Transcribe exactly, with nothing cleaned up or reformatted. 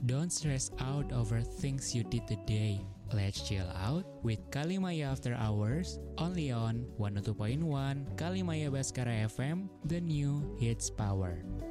Don't stress out over things you did today. Let's chill out with Kalimaya After Hours, only on one oh two point one Kalimaya Baskara F M, the new hits power.